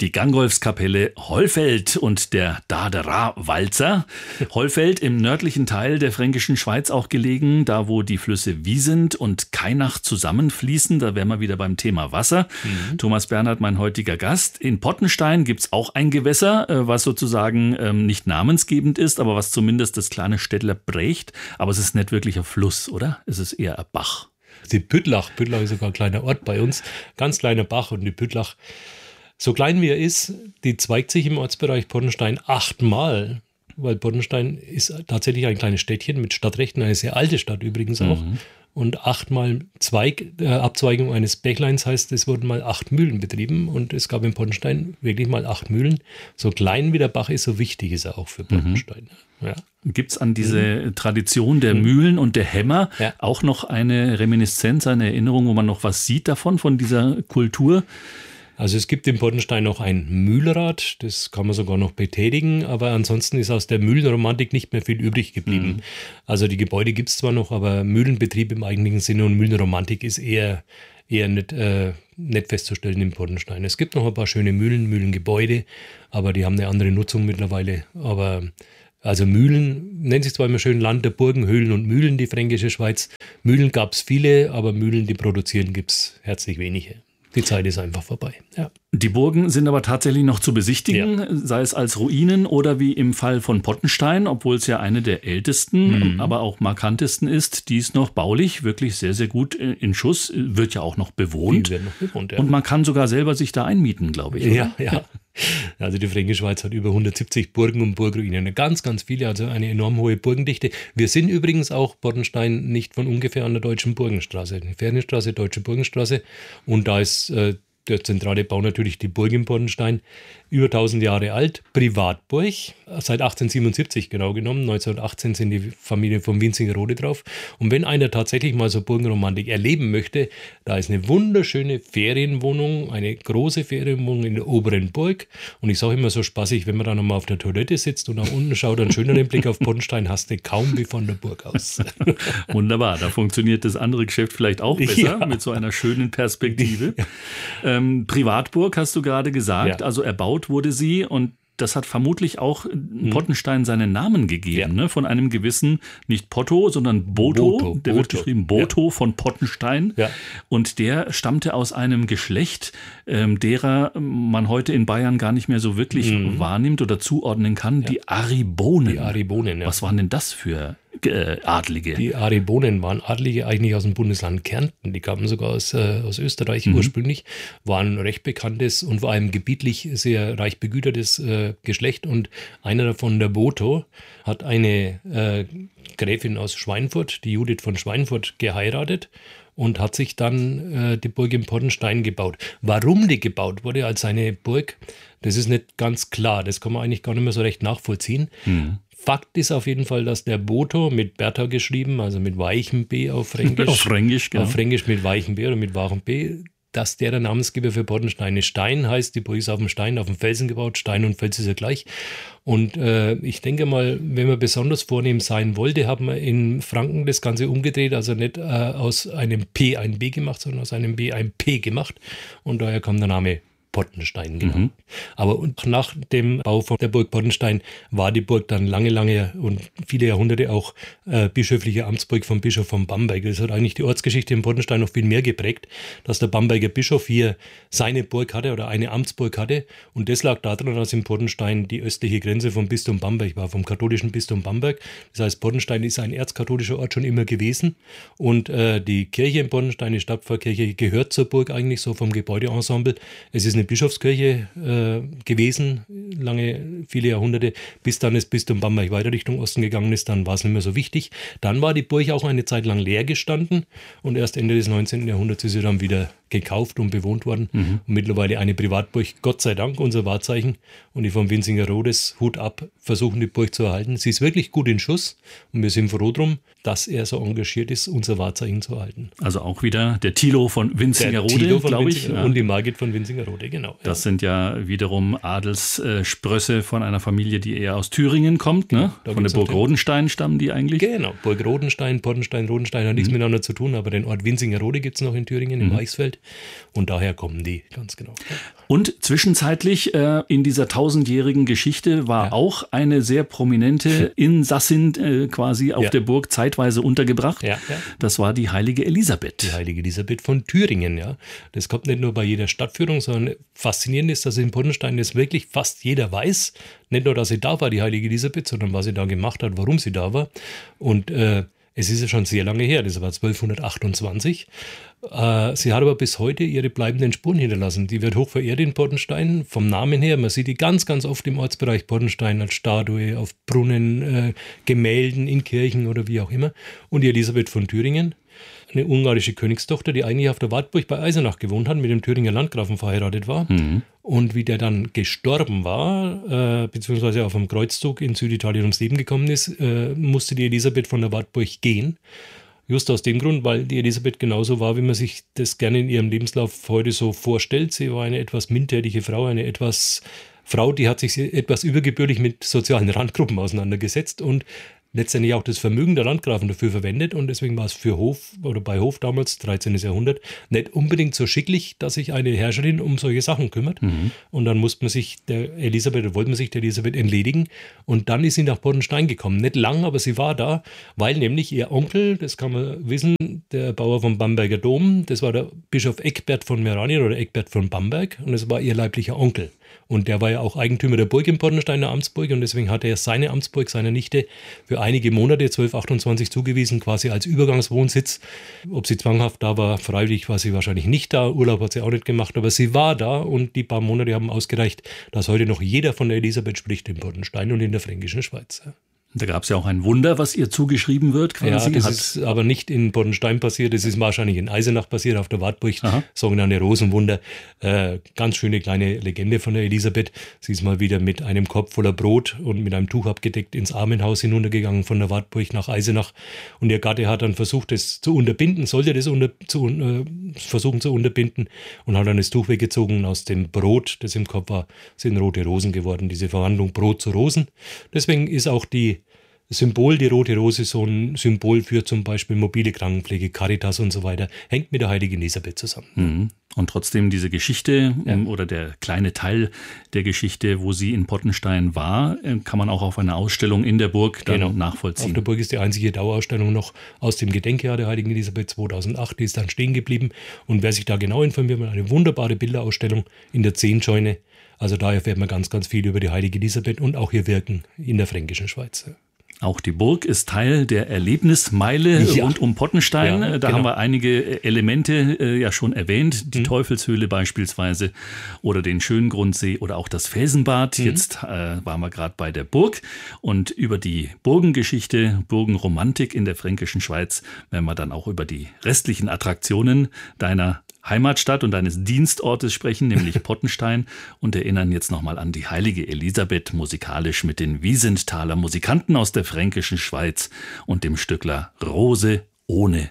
Die Gangolfskapelle Hollfeld und der Dardera-Walzer. Hollfeld im nördlichen Teil der fränkischen Schweiz auch gelegen, da wo die Flüsse Wiesent und Kainach zusammenfließen. Da wären wir wieder beim Thema Wasser. Thomas Bernhard, mein heutiger Gast. In Pottenstein gibt's auch ein Gewässer, was sozusagen nicht namensgebend ist, aber was zumindest das kleine Städtler prägt. Aber es ist nicht wirklich ein Fluss, oder? Es ist eher ein Bach. Die Püttlach ist sogar ein kleiner Ort bei uns. Ganz kleiner Bach, und die Püttlach, so klein wie er ist, die zweigt sich im Ortsbereich Pottenstein 8-mal, weil Pottenstein ist tatsächlich ein kleines Städtchen mit Stadtrechten, eine sehr alte Stadt übrigens auch. Und 8-mal Abzweigung eines Bächleins heißt, es wurden mal 8 Mühlen betrieben, und es gab in Pottenstein wirklich mal 8 Mühlen. So klein wie der Bach ist, so wichtig ist er auch für Pottenstein. Ja. Gibt es an diese Tradition der Mühlen und der Hämmer auch noch eine Reminiszenz, eine Erinnerung, wo man noch was sieht davon, von dieser Kultur? Also es gibt in Pottenstein noch ein Mühlrad, das kann man sogar noch betätigen, aber ansonsten ist aus der Mühlenromantik nicht mehr viel übrig geblieben. Also die Gebäude gibt es zwar noch, aber Mühlenbetrieb im eigentlichen Sinne und Mühlenromantik ist eher nicht festzustellen in Pottenstein. Es gibt noch ein paar schöne Mühlengebäude, aber die haben eine andere Nutzung mittlerweile. Aber also Mühlen, nennt sich zwar immer schön Land der Burgen, Höhlen und Mühlen, die fränkische Schweiz. Mühlen gab es viele, aber Mühlen, die produzieren, gibt es herzlich wenige. Die Zeit ist einfach vorbei. Ja. Die Burgen sind aber tatsächlich noch zu besichtigen, sei es als Ruinen oder wie im Fall von Pottenstein, obwohl es ja eine der ältesten, aber auch markantesten ist. Die ist noch baulich wirklich sehr, sehr gut in Schuss, wird ja auch noch bewohnt. Die werden noch bewohnt, ja. Und man kann sogar selber sich da einmieten, glaube ich. Oder? Ja. Also die Fränkische Schweiz hat über 170 Burgen und Burgruinen. Ganz, ganz viele, also eine enorm hohe Burgendichte. Wir sind übrigens auch Pottenstein nicht von ungefähr an der Deutschen Burgenstraße. Eine Fernstraße, Deutsche Burgenstraße. Und da ist der zentrale Bau natürlich die Burg in Pottenstein, über 1000 Jahre alt, Privatburg, seit 1877 genau genommen. 1918 sind die Familie von Winzingerode drauf. Und wenn einer tatsächlich mal so Burgenromantik erleben möchte, da ist eine wunderschöne Ferienwohnung, eine große Ferienwohnung in der oberen Burg. Und ich sage immer so spaßig, wenn man da nochmal auf der Toilette sitzt und nach unten schaut, einen schöneren Blick auf Pottenstein hast du kaum wie von der Burg aus. Wunderbar, da funktioniert das andere Geschäft vielleicht auch besser, mit so einer schönen Perspektive. Privatburg hast du gerade gesagt, also erbaut wurde sie, und das hat vermutlich auch Pottenstein seinen Namen gegeben, ne? Von einem gewissen, nicht Potto, sondern Botho. Der wird geschrieben Botho von Pottenstein. Ja. Und der stammte aus einem Geschlecht, derer man heute in Bayern gar nicht mehr so wirklich wahrnimmt oder zuordnen kann, die Aribonen. Die Aribonen, ja. Was waren denn das für Adlige? Die Aribonen waren Adlige eigentlich aus dem Bundesland Kärnten. Die kamen sogar aus Österreich ursprünglich, waren recht bekanntes und vor allem gebietlich sehr reich begütertes Geschlecht. Und einer davon, der Botho, hat eine Gräfin aus Schweinfurt, die Judith von Schweinfurt, geheiratet und hat sich dann die Burg in Pottenstein gebaut. Warum die gebaut wurde als eine Burg, das ist nicht ganz klar. Das kann man eigentlich gar nicht mehr so recht nachvollziehen. Fakt ist auf jeden Fall, dass der Botho, mit Bertha geschrieben, also mit weichem B auf Fränkisch. Auf Fränkisch, genau. Auf Fränkisch mit weichem B oder mit wachem B, dass der Namensgeber für Pottenstein ist. Stein heißt, die Burg ist auf dem Stein, auf dem Felsen gebaut. Stein und Fels ist ja gleich. Und ich denke mal, wenn man besonders vornehm sein wollte, hat man in Franken das Ganze umgedreht, also nicht aus einem P ein B gemacht, sondern aus einem B ein P gemacht. Und daher kam der Name Pottenstein, genau. Aber nach dem Bau von der Burg Pottenstein war die Burg dann lange und viele Jahrhunderte auch bischöfliche Amtsburg vom Bischof von Bamberg. Das hat eigentlich die Ortsgeschichte in Pottenstein noch viel mehr geprägt, dass der Bamberger Bischof hier seine Burg hatte oder eine Amtsburg hatte. Und das lag daran, dass in Pottenstein die östliche Grenze vom Bistum Bamberg war, vom katholischen Bistum Bamberg. Das heißt, Pottenstein ist ein erzkatholischer Ort schon immer gewesen. Und die Kirche in Pottenstein, die Stadtpfarrkirche, gehört zur Burg eigentlich so vom Gebäudeensemble. Es ist eine Bischofskirche gewesen, viele Jahrhunderte, bis dann das Bistum Bamberg weiter Richtung Osten gegangen ist, dann war es nicht mehr so wichtig. Dann war die Burg auch eine Zeit lang leer gestanden und erst Ende des 19. Jahrhunderts ist sie dann wieder gekauft und bewohnt worden. Und mittlerweile eine Privatburg, Gott sei Dank, unser Wahrzeichen. Und die von Winzingerodes, Hut ab, versuchen die Burg zu erhalten. Sie ist wirklich gut in Schuss und wir sind froh drum, dass er so engagiert ist, unser Wahrzeichen zu erhalten. Also auch wieder der Thilo von Winzingerode, glaube ich. Und die Margit von Winzingerode. genau. Das sind ja wiederum Adelssprösse von einer Familie, die eher aus Thüringen kommt, ne? Von der Burg Rodenstein stammen die eigentlich? Genau, Burg Rodenstein, Pottenstein, Rodenstein hat nichts miteinander zu tun, aber den Ort Winsingerode gibt es noch in Thüringen, im Eichsfeld. Und daher kommen die, ganz genau. Und zwischenzeitlich in dieser 1000-jährigen Geschichte war auch eine sehr prominente Insassin quasi auf der Burg zeitweise untergebracht. Ja. Das war die heilige Elisabeth. Die heilige Elisabeth von Thüringen, ja. Das kommt nicht nur bei jeder Stadtführung, sondern faszinierend ist, dass in Pottenstein das wirklich fast jeder weiß. Nicht nur, dass sie da war, die heilige Elisabeth, sondern was sie da gemacht hat, warum sie da war. Und es ist ja schon sehr lange her, das war 1228. Sie hat aber bis heute ihre bleibenden Spuren hinterlassen. Die wird hoch verehrt in Pottenstein, vom Namen her. Man sieht die ganz, ganz oft im Ortsbereich Pottenstein als Statue, auf Brunnen, Gemälden, in Kirchen oder wie auch immer. Und die Elisabeth von Thüringen, eine ungarische Königstochter, die eigentlich auf der Wartburg bei Eisenach gewohnt hat, mit dem Thüringer Landgrafen verheiratet war. Und wie der dann gestorben war, beziehungsweise auf einem Kreuzzug in Süditalien ums Leben gekommen ist, musste die Elisabeth von der Wartburg gehen. Just aus dem Grund, weil die Elisabeth genauso war, wie man sich das gerne in ihrem Lebenslauf heute so vorstellt. Sie war eine etwas mildtätige Frau, Frau, die hat sich etwas übergebührlich mit sozialen Randgruppen auseinandergesetzt und letztendlich auch das Vermögen der Landgrafen dafür verwendet, und deswegen war es für Hof oder bei Hof damals, 13. Jahrhundert, nicht unbedingt so schicklich, dass sich eine Herrscherin um solche Sachen kümmert. Und dann wollte man sich der Elisabeth entledigen, und dann ist sie nach Pottenstein gekommen. Nicht lang, aber sie war da, weil nämlich ihr Onkel, das kann man wissen, der Bauer vom Bamberger Dom, das war der Bischof Eckbert von Meranien oder Eckbert von Bamberg, und das war ihr leiblicher Onkel. Und der war ja auch Eigentümer der Burg in Pottenstein, der Amtsburg, und deswegen hatte er seine Amtsburg, seiner Nichte, für einige Monate, 1228, zugewiesen, quasi als Übergangswohnsitz. Ob sie zwanghaft da war, freiwillig war sie wahrscheinlich nicht da, Urlaub hat sie auch nicht gemacht, aber sie war da, und die paar Monate haben ausgereicht, dass heute noch jeder von der Elisabeth spricht in Pottenstein und in der Fränkischen Schweiz. Da gab es ja auch ein Wunder, was ihr zugeschrieben wird. Quasi. Ja, das ist aber nicht in Pottenstein passiert, das ist wahrscheinlich in Eisenach passiert, auf der Wartburg, sogenannte Rosenwunder. Ganz schöne kleine Legende von der Elisabeth. Sie ist mal wieder mit einem Korb voller Brot und mit einem Tuch abgedeckt ins Armenhaus hinuntergegangen von der Wartburg nach Eisenach. Und ihr Gatte hat dann versucht, das zu unterbinden, versuchen zu unterbinden, und hat dann das Tuch weggezogen, und aus dem Brot, das im Korb war, sind rote Rosen geworden. Diese Verwandlung Brot zu Rosen. Deswegen ist auch die rote Rose, so ein Symbol für zum Beispiel mobile Krankenpflege, Caritas und so weiter, hängt mit der heiligen Elisabeth zusammen. Und trotzdem diese Geschichte oder der kleine Teil der Geschichte, wo sie in Pottenstein war, kann man auch auf einer Ausstellung in der Burg dann nachvollziehen. Auf der Burg ist die einzige Dauerausstellung noch aus dem Gedenkjahr der heiligen Elisabeth 2008, die ist dann stehen geblieben. Und wer sich da genau informiert, hat eine wunderbare Bilderausstellung in der Zehnscheune. Also da erfährt man ganz, ganz viel über die heilige Elisabeth und auch ihr Wirken in der Fränkischen Schweiz. Auch die Burg ist Teil der Erlebnismeile rund um Pottenstein. Da haben wir einige Elemente ja schon erwähnt. Die Teufelshöhle beispielsweise oder den Schöngrundsee oder auch das Felsenbad. Jetzt waren wir gerade bei der Burg. Und über die Burgengeschichte, Burgenromantik in der Fränkischen Schweiz werden wir dann auch über die restlichen Attraktionen deiner Heimatstadt und deines Dienstortes sprechen, nämlich Pottenstein, und erinnern jetzt nochmal an die heilige Elisabeth, musikalisch mit den Wiesenthaler Musikanten aus der Fränkischen Schweiz und dem Stückler Rose ohne